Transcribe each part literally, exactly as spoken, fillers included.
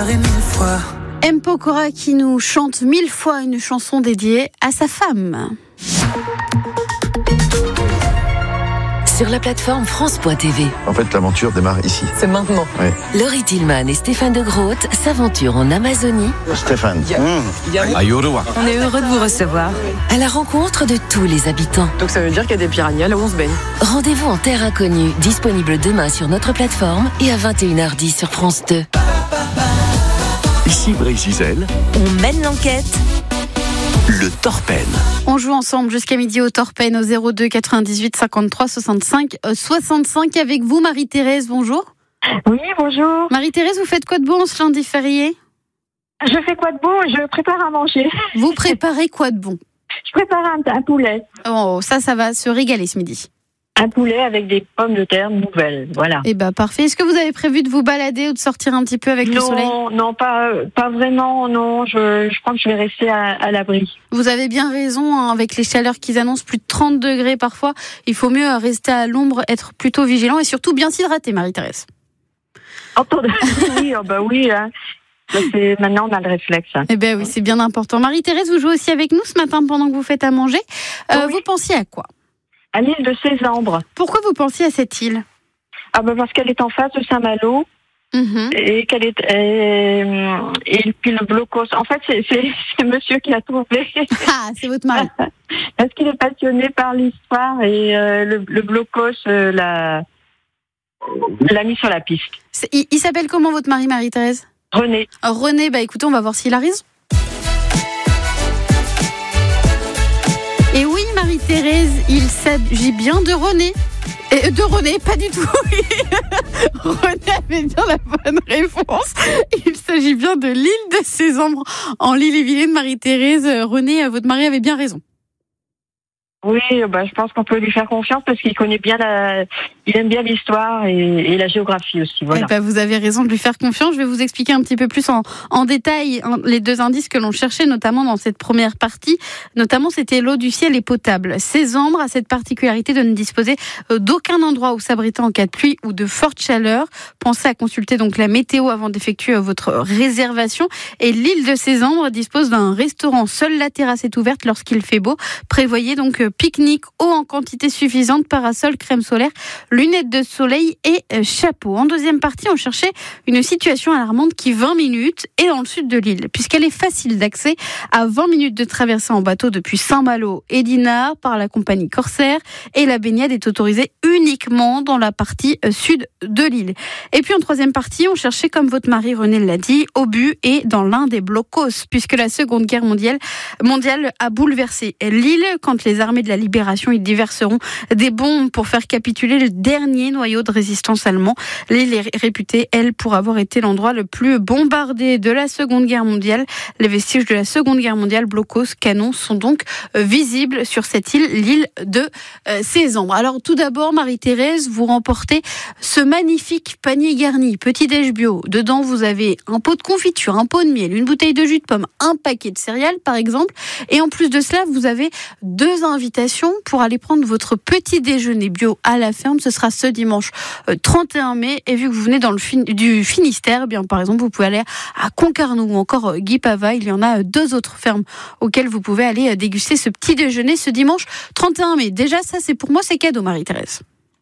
pleurer mille fois. M. Pokora qui nous chante mille fois une chanson dédiée à sa femme. Sur la plateforme France point T V. En fait, l'aventure démarre ici. C'est maintenant. Oui. Laurie Tillman et Stéphane de Groot s'aventurent en Amazonie. Stéphane. Mmh. On est heureux de vous recevoir. À la rencontre de tous les habitants. Donc ça veut dire qu'il y a des piranhas là où on se baigne. Rendez-vous en terre inconnue, disponible demain sur notre plateforme et à vingt et une heures dix sur France deux. Ici Brésil, On mène l'enquête. le Torpen. On joue ensemble jusqu'à midi au Torpen au zéro deux quatre-vingt-dix-huit cinquante-trois soixante-cinq soixante-cinq avec vous Marie-Thérèse, bonjour. Oui, bonjour. Marie-Thérèse, vous faites quoi de bon ce lundi férié ? Je fais quoi de bon? Je prépare à manger. Vous préparez quoi de bon ? Je prépare un, un poulet. Oh, ça, ça va se régaler ce midi. Un poulet avec des pommes de terre nouvelles, voilà. Eh ben parfait. Est-ce que vous avez prévu de vous balader ou de sortir un petit peu avec non, le soleil ? non, pas, pas vraiment, non. Je, je crois que je vais rester à, à l'abri. Vous avez bien raison, hein, avec les chaleurs qu'ils annoncent, plus de trente degrés parfois. Il faut mieux rester à l'ombre, être plutôt vigilant et surtout bien s'hydrater, Marie-Thérèse. Entendez. Oui, oh bah oui. Hein. Là, c'est, maintenant, on a le réflexe. Hein. Eh bien oui, c'est bien important. Marie-Thérèse, vous jouez aussi avec nous ce matin pendant que vous faites à manger. Euh, Oui. Vous pensiez à quoi ? À l'île de Cézembre. Pourquoi vous pensiez à cette île ? Ah bah parce qu'elle est en face de Saint-Malo. Mhm. Et qu'elle est et, et puis le blocos. En fait, c'est, c'est, c'est monsieur qui l'a trouvé. Ah, c'est votre mari. Parce qu'il est passionné par l'histoire et euh, le, le blocos euh, l'a, l'a mis sur la piste. C'est- Il, il s'appelle comment votre mari, Marie-Thérèse ? René. René, bah écoutez, on va voir s'il a raison. Et oui, Marie-Thérèse, il s'agit bien de René. Et de René, pas du tout. René avait bien la bonne réponse. Il s'agit bien de l'île de Cézembre, en l'île-et-Vilaine. Marie-Thérèse, René, votre mari avait bien raison. Oui, bah, je pense qu'on peut lui faire confiance parce qu'il connaît bien la, il aime bien l'histoire et, et la géographie aussi. Voilà. Eh ben, vous avez raison de lui faire confiance. Je vais vous expliquer un petit peu plus en, en détail hein, les deux indices que l'on cherchait, notamment dans cette première partie. Notamment, c'était l'eau du ciel est potable. Cézembre a cette particularité de ne disposer euh, d'aucun endroit où s'abriter en cas de pluie ou de forte chaleur. Pensez à consulter donc la météo avant d'effectuer euh, votre réservation. Et l'île de Cézembre dispose d'un restaurant. Seule la terrasse est ouverte lorsqu'il fait beau. Prévoyez donc euh, pique-nique, eau en quantité suffisante, parasol, crème solaire, lunettes de soleil et euh, chapeau. En deuxième partie, on cherchait une situation alarmante qui, vingt minutes, est dans le sud de l'île, puisqu'elle est facile d'accès à vingt minutes de traversée en bateau depuis Saint-Malo et Dinard par la compagnie Corsair, et la baignade est autorisée uniquement dans la partie euh, sud de l'île. Et puis en troisième partie, on cherchait, comme votre mari René l'a dit, au but et dans l'un des blocos, puisque la Seconde Guerre mondiale, mondiale a bouleversé l'île quand les armées de la libération, ils déverseront des bombes pour faire capituler le dernier noyau de résistance allemand. L'île est réputée, elle, pour avoir été l'endroit le plus bombardé de la Seconde Guerre mondiale. Les vestiges de la Seconde Guerre mondiale, blocos, canons, sont donc euh, visibles sur cette île, l'île de euh, Cézembre. Alors tout d'abord, Marie-Thérèse, vous remportez ce magnifique panier garni, petit déj bio. Dedans, vous avez un pot de confiture, un pot de miel, une bouteille de jus de pomme, un paquet de céréales, par exemple. Et en plus de cela, vous avez deux invitations pour aller prendre votre petit déjeuner bio à la ferme. Ce sera ce dimanche trente et un mai. Et vu que vous venez dans le fin- du Finistère, eh bien, par exemple, vous pouvez aller à Concarneau ou encore Guipava. Il y en a deux autres fermes auxquelles vous pouvez aller déguster ce petit déjeuner ce dimanche trente et un mai. Déjà, ça, c'est pour moi, c'est cadeau, Marie-Thérèse.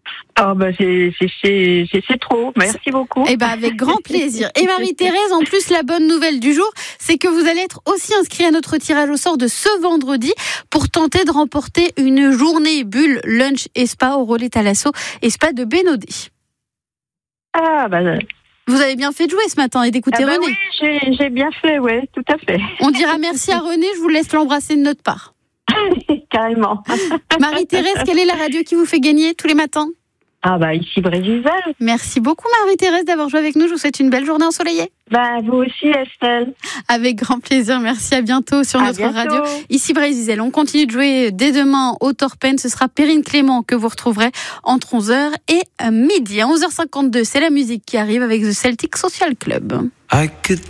Ah bah c'est, c'est, c'est, c'est, c'est trop. Merci beaucoup. Eh ben avec grand plaisir. Et Marie-Thérèse, en plus, la bonne nouvelle du jour, c'est que vous allez être aussi inscrit à notre tirage au sort de ce vendredi pour tenter de remporter une journée bulle, lunch et spa au Relais Thalasso et spa de Bénodet. Ah bah. Vous avez bien fait de jouer ce matin et d'écouter Ah bah René. oui, j'ai, j'ai bien fait, ouais, tout à fait. On dira merci à René, je vous laisse l'embrasser de notre part. Carrément. Marie-Thérèse, quelle est la radio qui vous fait gagner tous les matins ? Ah bah ici Brésil. Merci beaucoup Marie-Thérèse d'avoir joué avec nous. Je vous souhaite une belle journée ensoleillée. Bah vous aussi Estelle. Avec grand plaisir. Merci, à bientôt sur À notre bientôt. radio. Ici Brésil. On continue de jouer dès demain au Torpen. Ce sera Perrine Clément que vous retrouverez entre onze heures et midi. À onze heures cinquante-deux, c'est la musique qui arrive avec The Celtic Social Club. I could